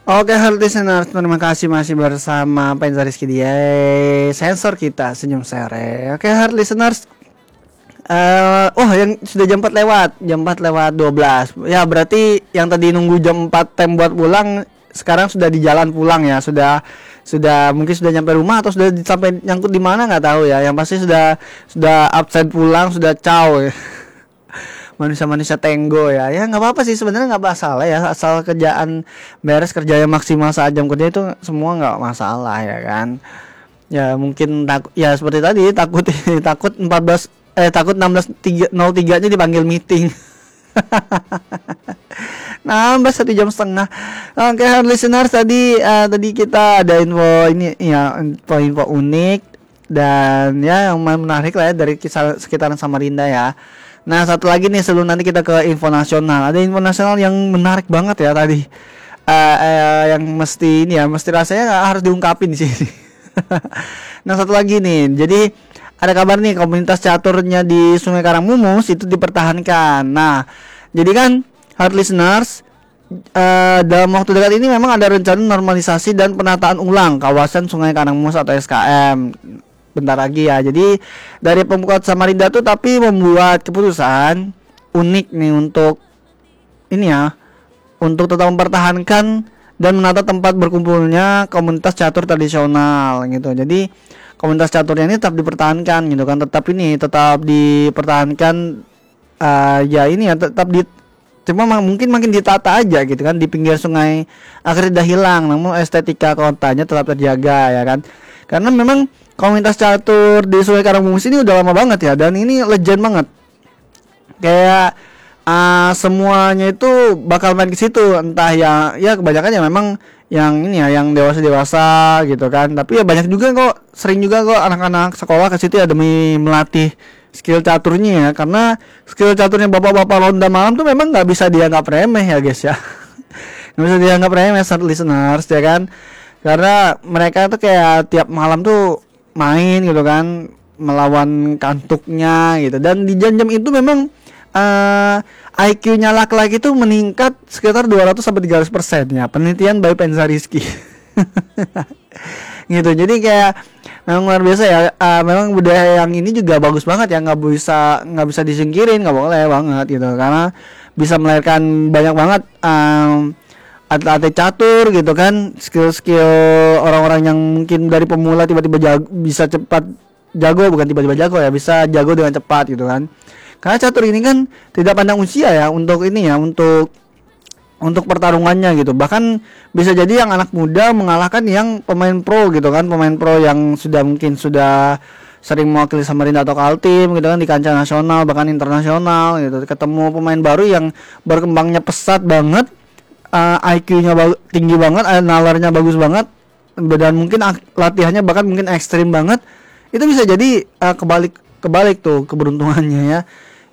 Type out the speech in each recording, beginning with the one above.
Oke, halo listeners, terima kasih masih bersama Penza Rizky di sensor kita senyum sere. Oke, halo listeners. Yang sudah jam 4 lewat, jam 4 lewat 12. Ya, berarti yang tadi nunggu jam 4 tem buat pulang, sekarang sudah di jalan pulang ya. Sudah mungkin sudah nyampe rumah atau sudah sampai nyangkut di mana nggak tahu ya. Yang pasti sudah absen pulang, sudah caw ya. Manusia-manusia tenggo ya nggak apa-apa sih sebenarnya, nggak masalah ya, asal kerjaan beres, kerjanya maksimal saat jam kerja itu semua nggak masalah ya kan. Ya mungkin ya seperti tadi takut takut 16.03 nya dipanggil meeting. Nambah 1,5 jam. Oke, listeners, tadi kita ada info ini ya, info unik dan ya yang menarik lah ya dari kisah sekitaran Samarinda ya. Nah, satu lagi nih sebelum nanti kita ke info nasional. Ada info nasional yang menarik banget ya tadi. Yang mesti ini ya, mesti rasanya harus diungkapin di sini. Nah, satu lagi nih. Jadi ada kabar nih, komunitas caturnya di Sungai Karangmumus itu dipertahankan. Nah, jadi kan hard listeners, dalam waktu dekat ini memang ada rencana normalisasi dan penataan ulang kawasan Sungai Karangmumus atau SKM. Bentar lagi ya. Jadi dari Pemkot Samarinda tuh tapi membuat keputusan unik nih untuk ini ya, untuk tetap mempertahankan dan menata tempat berkumpulnya komunitas catur tradisional gitu. Jadi komunitas caturnya ini tetap dipertahankan gitu kan, tetap dipertahankan, ya ini ya, tetap cuma mungkin makin ditata aja gitu kan, di pinggir sungai akhirnya udah hilang, namun estetika kotanya tetap terjaga ya kan. Karena memang komunitas catur di Sungai Karangmumus ini udah lama banget ya, dan ini legend banget. Kayak semuanya itu bakal main ke situ, entah ya kebanyakan ya memang yang ini ya, yang dewasa gitu kan. Tapi ya banyak juga sering juga anak-anak sekolah ke situ ya demi melatih skill caturnya ya, karena skill caturnya bapak-bapak ronda malam tuh memang nggak bisa dianggap remeh ya guys ya. Nggak bisa dianggap remeh listeners ya kan, karena mereka tuh kayak tiap malam tuh main gitu kan, melawan kantuknya gitu. Dan di jam-jam itu memang IQ-nya laki-laki itu meningkat sekitar 200-300% ya, penelitian by Penza Rizky. Gitu. Jadi kayak memang luar biasa ya. Memang budaya yang ini juga bagus banget ya, nggak bisa disingkirin, nggak boleh banget gitu, karena bisa melahirkan banyak banget atlet catur gitu kan, skill orang-orang yang mungkin dari pemula tiba-tiba bisa cepat jago, bukan tiba-tiba jago ya, bisa jago dengan cepat gitu kan. Karena catur ini kan tidak pandang usia ya, untuk ini ya, untuk pertarungannya gitu. Bahkan bisa jadi yang anak muda mengalahkan yang pemain pro gitu kan, pemain pro yang mungkin sudah sering mewakili Samarinda atau Kaltim gitu kan di kancah nasional bahkan internasional gitu. Ketemu pemain baru yang berkembangnya pesat banget, IQ-nya tinggi banget, nalarnya bagus banget, dan mungkin latihannya bahkan mungkin ekstrim banget. Itu bisa jadi kebalik tuh keberuntungannya ya.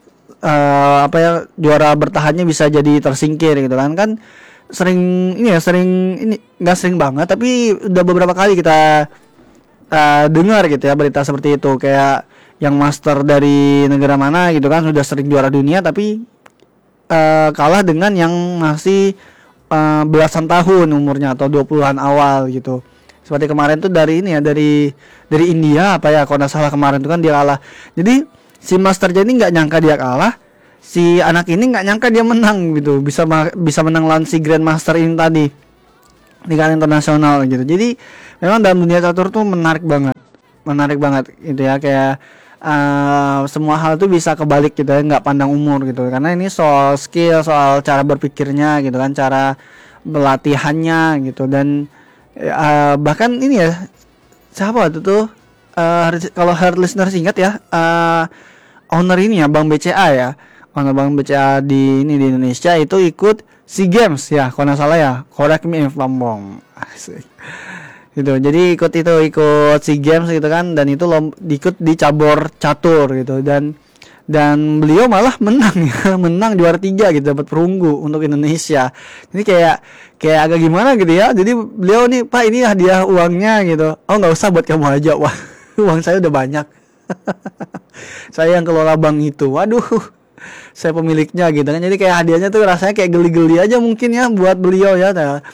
Juara bertahannya bisa jadi tersingkir gitu kan sering nggak sering banget, tapi udah beberapa kali kita dengar gitu ya berita seperti itu, kayak yang master dari negara mana gitu kan sudah sering juara dunia tapi kalah dengan yang masih belasan tahun umurnya atau 20-an awal gitu. Seperti kemarin tuh dari India kalau nggak salah, kemarin tuh kan dia kalah. Jadi si master ini nggak nyangka dia kalah, si anak ini nggak nyangka dia menang gitu, bisa menang lawan si grandmaster ini tadi di kancah internasional gitu. Jadi memang dalam dunia catur tuh menarik banget gitu ya, kayak semua hal tuh bisa kebalik gitu ya, nggak pandang umur gitu, karena ini soal skill, soal cara berpikirnya gitu kan, cara pelatihannya gitu. Dan bahkan ini ya, siapa tuh kalau hard listeners ingat ya, owner ini ya, Bank BCA ya, owner Bank BCA di Indonesia itu ikut SEA Games ya kalau nggak salah ya, correct me if I'm wrong gitu. Jadi ikut SEA Games gitu kan, dan itu ikut di cabur catur gitu, dan beliau malah menang ya, menang juara 3 gitu, dapat perunggu untuk Indonesia. Jadi kayak agak gimana gitu ya. Jadi beliau nih, Pak, ini hadiah uangnya gitu. Oh, nggak usah, buat kamu aja. Wah, uang saya udah banyak. Saya yang kelola bank itu. Waduh, saya pemiliknya gitu kan. Jadi kayak hadiahnya tuh rasanya kayak geli-geli aja mungkin ya buat beliau ya.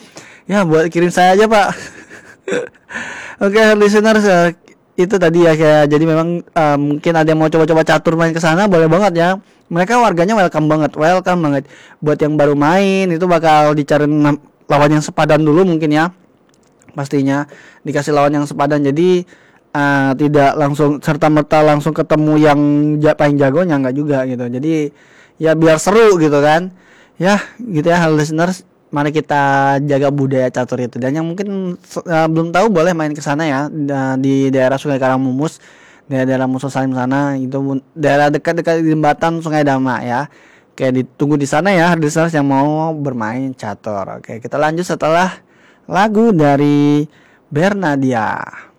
Ya buat kirim saya aja Pak. Oke, listeners, itu tadi ya, kayak jadi memang mungkin ada yang mau coba-coba catur main ke sana, boleh banget ya. Mereka warganya welcome banget. Buat yang baru main itu bakal dicari lawan yang sepadan dulu mungkin ya. Pastinya dikasih lawan yang sepadan, jadi tidak langsung serta merta langsung ketemu yang paling jagonya, enggak juga gitu. Jadi ya biar seru gitu kan. Ya gitu ya listeners, mari kita jaga budaya catur itu. Dan yang mungkin belum tahu boleh main ke sana ya, di daerah Sungai Karangmumus, daerah Muso Salim sana, itu daerah dekat-dekat jembatan Sungai Dama ya. Oke, ditunggu di sana ya listeners yang mau bermain catur. Oke, kita lanjut setelah lagu dari Bernadia.